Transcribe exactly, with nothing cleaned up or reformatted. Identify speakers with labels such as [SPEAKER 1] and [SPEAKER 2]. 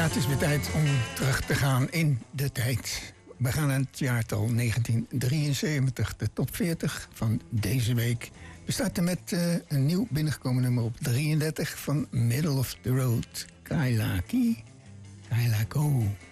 [SPEAKER 1] Ja, het is weer tijd om terug te gaan in de tijd. We gaan aan het jaartal negentien drieënzeventig, de top veertig van deze week. We starten met uh, een nieuw binnengekomen nummer op drieëndertig van Middle of the Road. Kailaki. Kailako.